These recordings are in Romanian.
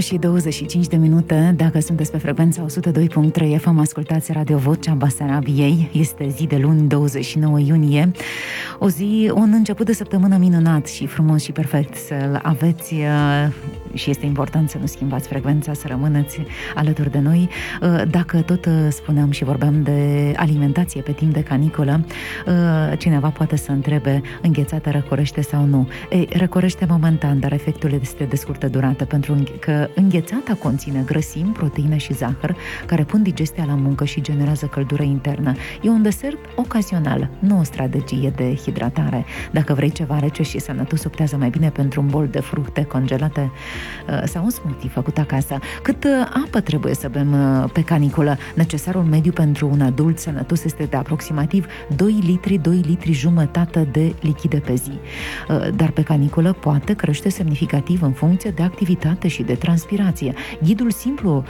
și 25 de minute. Dacă sunteți pe frecvența 102.3 FM, ascultați Radio Vocea Basarabiei. Este zi de luni, 29 iunie. Un început de săptămână minunat și frumos și perfect să-l aveți și este important să nu schimbați frecvența, să rămâneți alături de noi. Dacă tot spuneam și vorbeam de alimentație pe timp de caniculă, cineva poate să întrebe: înghețată răcorește sau nu? Răcorește momentan, dar efectul este de scurtă durată, pentru că înghețata conține grăsimi, proteine și zahăr, care pun digestia la muncă și generează căldură internă. E un desert ocazional, nu o strategie de hidratare. Dacă vrei ceva rece și sănătos, optează mai bine pentru un bol de fructe congelate sau un smoothie făcut acasă. Cât apă trebuie să bem pe caniculă? Necesarul mediu pentru un adult sănătos este de aproximativ 2 litri jumătate de lichide pe zi. Dar pe caniculă poate crește semnificativ în funcție de activitate și de transpirație. Ghidul simplu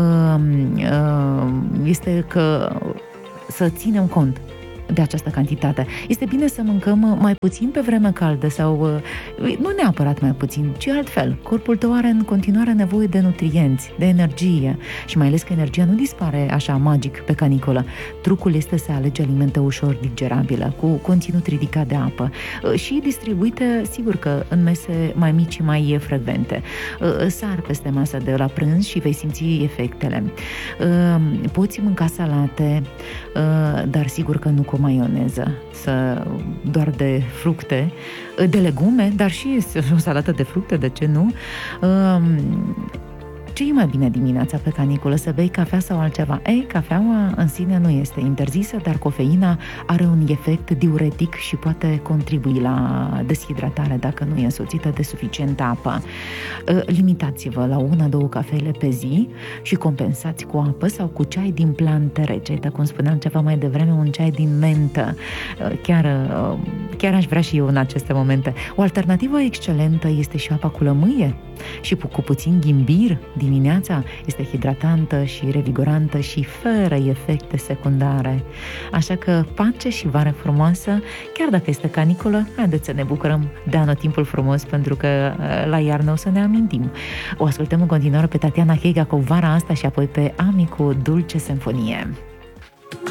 este că să ținem cont de această cantitate. Este bine să mâncăm mai puțin pe vreme caldă sau nu neapărat mai puțin, ci altfel. Corpul tău are în continuare nevoie de nutrienți, de energie și mai ales că energia nu dispare așa magic pe caniculă. Trucul este să alegi alimente ușor digerabile, cu conținut ridicat de apă și distribuite, sigur că în mese mai mici și mai frecvente. Sar peste masă de la prânz și vei simți efectele. Poți mânca salate, dar sigur că nu cu maioneză, doar de fructe, de legume, dar și o salată de fructe, de ce nu? Ce e mai bine dimineața pe caniculă? Să bei cafea sau altceva? Cafeaua în sine nu este interzisă, dar cofeina are un efect diuretic și poate contribui la deshidratare dacă nu e însoțită de suficientă apă. Limitați-vă la 1-2 cafele pe zi și compensați cu apă sau cu ceai din plante rece. Dar cum spuneam ceva mai devreme, un ceai din mentă. Chiar aș vrea și eu în aceste momente. O alternativă excelentă este și apa cu lămâie și cu puțin ghimbir dimineața. Este hidratantă și revigorantă și fără efecte secundare. Așa că pace și vară frumoasă. Chiar dacă este caniculă, haideți să ne bucurăm de anotimpul frumos, pentru că la iarnă o să ne amintim. O ascultăm în continuare pe Tatiana Hega cu Vara asta și apoi pe Ami cu Dulce Sinfonie.